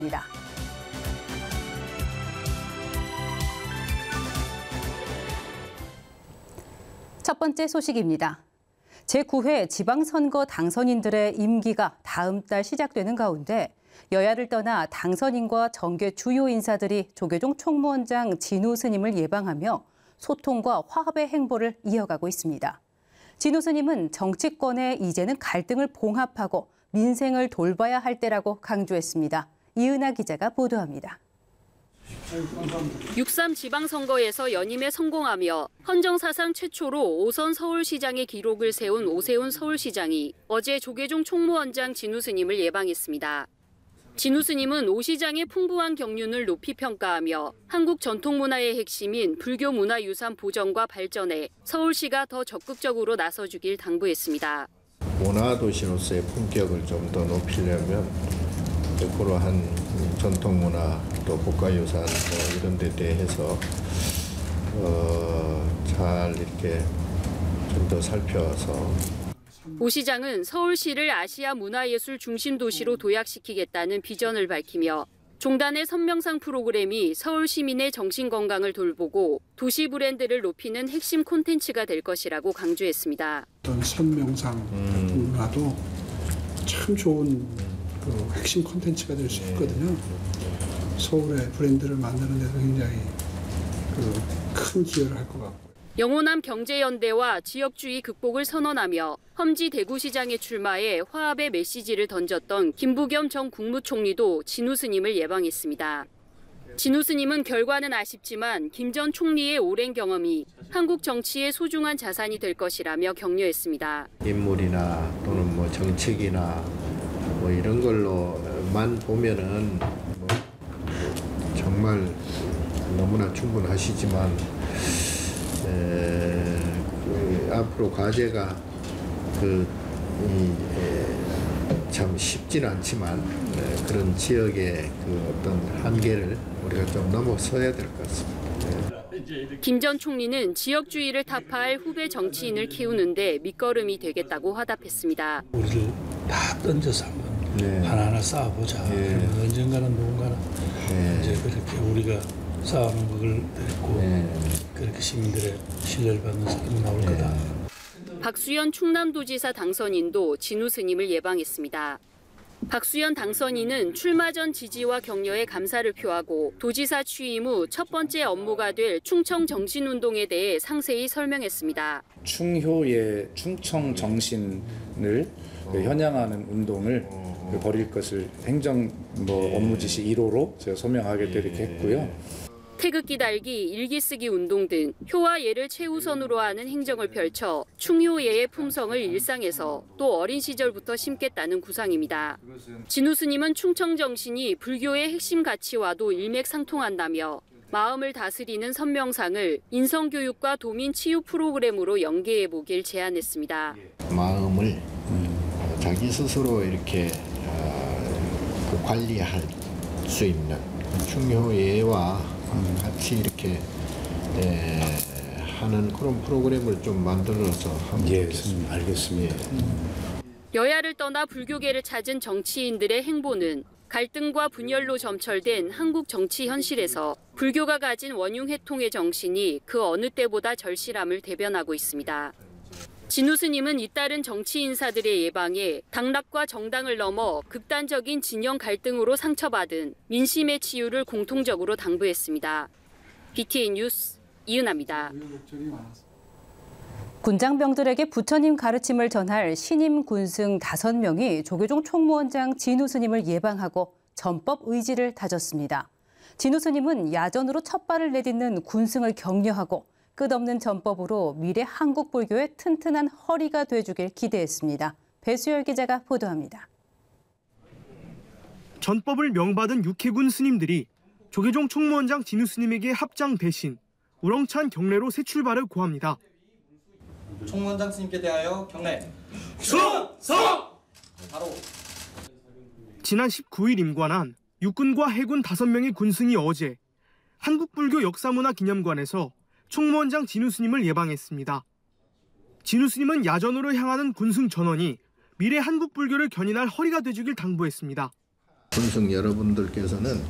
첫 번째 소식입니다. 제9회 지방선거 당선인들의 임기가 다음 달 시작되는 가운데 여야를 떠나 당선인과 정계 주요 인사들이 조계종 총무원장 진우 스님을 예방하며 소통과 화합의 행보를 이어가고 있습니다. 진우 스님은 정치권에 이제는 갈등을 봉합하고 민생을 돌봐야 할 때라고 강조했습니다. 이은하 기자가 보도합니다. 6.3 지방선거에서 연임에 성공하며 헌정사상 최초로 5선 서울시장의 기록을 세운 오세훈 서울시장이 어제 조계종 총무원장 진우 스님을 예방했습니다. 진우 스님은 오 시장의 풍부한 경륜을 높이 평가하며 한국 전통문화의 핵심인 불교 문화유산 보전과 발전에 서울시가 더 적극적으로 나서주길 당부했습니다. 문화도시로서의 품격을 좀 더 높이려면 100%한 전통문화 또 국가유산 이런 데 대해서 잘 이렇게 좀 더 살펴서 오 시장은 서울시를 아시아 문화예술 중심 도시로 도약시키겠다는 비전을 밝히며 종단의 선명상 프로그램이 서울 시민의 정신 건강을 돌보고 도시 브랜드를 높이는 핵심 콘텐츠가 될 것이라고 강조했습니다. 어떤 선명상 문화도 참 좋은 핵심 콘텐츠가 될 수 있거든요. 서울의 브랜드를 만드는 데도 굉장히 큰 기여를 할 것 같고요. 영호남 경제연대와 지역주의 극복을 선언하며 험지 대구시장에 출마해 화합의 메시지를 던졌던 김부겸 전 국무총리도 진우 스님을 예방했습니다. 진우 스님은 결과는 아쉽지만 김 전 총리의 오랜 경험이 한국 정치의 소중한 자산이 될 것이라며 격려했습니다. 인물이나 또는 정책이나 이런 걸로만 보면은 정말 너무나 충분하시지만 앞으로 과제가 참 쉽지는 않지만 그런 지역의 어떤 한계를 우리가 좀 넘어서야 될 것 같습니다. 김 전 총리는 지역주의를 타파할 후배 정치인을 키우는데 밑거름이 되겠다고 화답했습니다. 우리를 다 던져서 한번 하나하나 쌓아보자. 그러면 언젠가는 누군가는 이제 그렇게 우리가 쌓아놓은 걸 데리고 그렇게 시민들의 신뢰를 받는 사람이 나올 거다. 박수현 충남도지사 당선인도 진우 스님을 예방했습니다. 박수현 당선인은 출마 전 지지와 격려에 감사를 표하고 도지사 취임 후 첫 번째 업무가 될 충청 정신운동에 대해 상세히 설명했습니다. 충효의 충청 정신을 현양하는 운동을 벌일 것을 행정 업무 지시 1호로 제가 소명하게 이렇게 했고요. 태극기 달기, 일기 쓰기 운동 등 효와 예를 최우선으로 하는 행정을 펼쳐 충효예의 품성을 일상에서 또 어린 시절부터 심겠다는 구상입니다. 진우 스님은 충청 정신이 불교의 핵심 가치와도 일맥상통한다며 마음을 다스리는 선명상을 인성교육과 도민 치유 프로그램으로 연계해 보길 제안했습니다. 마음을 자기 스스로 이렇게 관리할 수 있는 충효예와 같이 이렇게 하는 그런 프로그램을 좀 만들어서 하면 좋겠습니다. 알겠습니다. 여야를 떠나 불교계를 찾은 정치인들의 행보는 갈등과 분열로 점철된 한국 정치 현실에서 불교가 가진 원융회통의 정신이 그 어느 때보다 절실함을 대변하고 있습니다. 진우 스님은 잇따른 정치 인사들의 예방에 당락과 정당을 넘어 극단적인 진영 갈등으로 상처받은 민심의 치유를 공통적으로 당부했습니다. BTN 뉴스 이은하입니다. 군장병들에게 부처님 가르침을 전할 신임 군승 5명이 조계종 총무원장 진우 스님을 예방하고 전법 의지를 다졌습니다. 진우 스님은 야전으로 첫 발을 내딛는 군승을 격려하고 끝없는 전법으로 미래 한국 불교의 튼튼한 허리가 돼주길 기대했습니다. 배수열 기자가 보도합니다. 전법을 명받은 육해군 스님들이 조계종 총무원장 진우 스님에게 합장 대신 우렁찬 경례로 새 출발을 고합니다. 총무원장 스님께 대하여 경례. 충성! 바로. 지난 19일 임관한 육군과 해군 5명의 군승이 어제 한국불교 역사문화기념관에서 총무원장 진우 스님을 예방했습니다. 진우 스님은 야전으로 향하는 군승 전원이 미래 한국 불교를 견인할 허리가 돼주길 당부했습니다. 군승 여러분들께서는